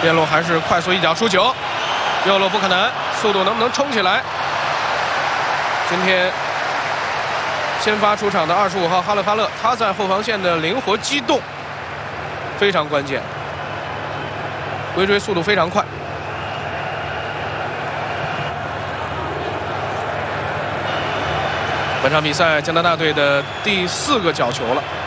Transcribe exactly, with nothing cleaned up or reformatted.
边路还是快速一脚出球，右路不可能，速度能不能冲起来？今天先发出场的二十五号哈勒发勒，他在后防线的灵活机动非常关键，回追速度非常快。本场比赛加拿大队的第四个角球了。